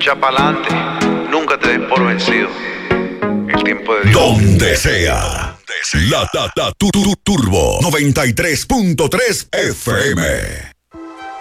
Echa pa'lante, nunca te des por vencido. El tiempo de Dios. Donde sea. La Turbo 93.3 FM.